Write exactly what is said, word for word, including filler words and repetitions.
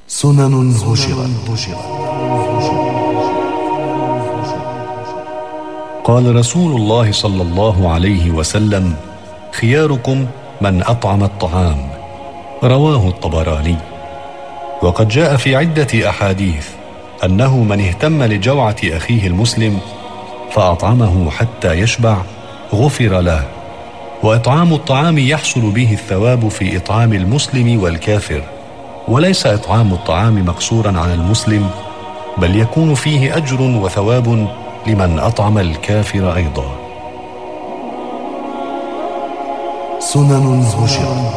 سنن هجرت. قال رسول الله صلى الله عليه وسلم: خياركم من أطعم الطعام. رواه الطبراني. وقد جاء في عدة أحاديث أنه من اهتم لجوعة أخيه المسلم فأطعمه حتى يشبع غفر له. وإطعام الطعام يحصل به الثواب في إطعام المسلم والكافر، وليس إطعام الطعام مقصورا على المسلم، بل يكون فيه أجر وثواب لمن أطعم الكافر أيضا. سنن هجرت.